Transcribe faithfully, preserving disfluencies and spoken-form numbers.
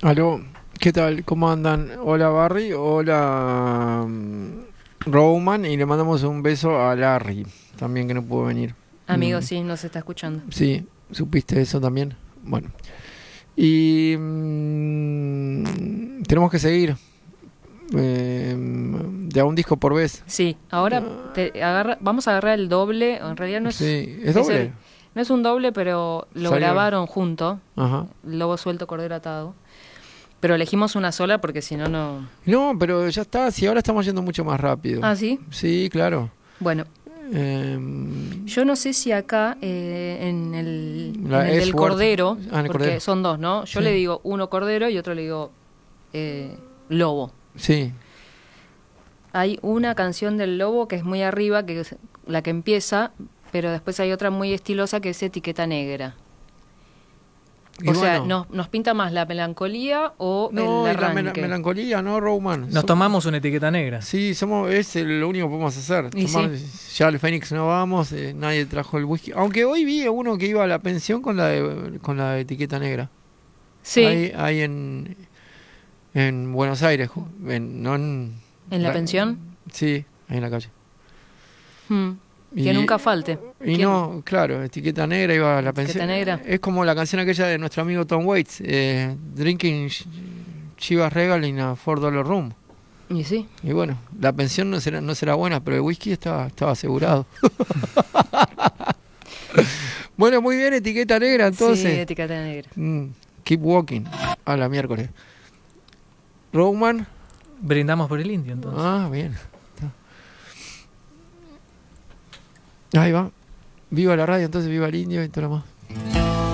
Aló, ¿qué tal? ¿Cómo andan? Hola Barry, hola mm, Roman, y le mandamos un beso a Larry, también que no pudo venir. Amigo, Mm, sí, nos está escuchando. sí, ¿supiste eso también? Bueno, y mm, tenemos que seguir eh, de a un disco por vez. Sí, ahora te agarra, vamos a agarrar el doble. En realidad no es, Sí, ¿es es doble? el, no es un doble, pero lo Salió. grabaron junto. Ajá. Lobo suelto, cordero atado. Pero elegimos una sola porque si no, no. No, pero ya está, si ahora estamos yendo mucho más rápido. Ah, sí. Sí, claro. Bueno, Em, yo no sé si acá eh, en el, en la el del S-Word. cordero, Ah, en el porque cordero. son dos, ¿no? Yo Sí. le digo uno cordero y otro le digo eh, lobo. Sí. Hay una canción del lobo que es muy arriba, que es la que empieza, pero después hay otra muy estilosa que es Etiqueta Negra. Y O sea, bueno, ¿nos, ¿nos pinta más la melancolía o no, el y la mela- arranque? melancolía, ¿no, Roman? Nos Som- tomamos una etiqueta negra. Sí, somos, es el- lo único que podemos hacer. Y Tomar- Ya al Fénix no vamos, eh, nadie trajo el whisky. Aunque hoy vi a uno que iba a la pensión con la de, con la etiqueta negra. Sí, Ahí, ahí en, en Buenos Aires, ju- en, no en... ¿en la pensión? Sí, ahí en la calle. Hmm, Y, que nunca falte. Y ¿Quién? no, claro, etiqueta negra iba a la Etiqueta pensión. negra. Es como la canción aquella de nuestro amigo Tom Waits, eh, Drinking Ch- Chivas Regal in a four dollar room. Y sí. Y bueno, la pensión no será, no será buena, pero el whisky estaba, estaba asegurado. Bueno, muy bien, etiqueta negra entonces. Sí, Etiqueta Negra. Mm, keep walking. A la miércoles. Roman. Brindamos por el indio, entonces. Ah, bien. Ahí va. Viva la radio, entonces viva el indio y todo lo más.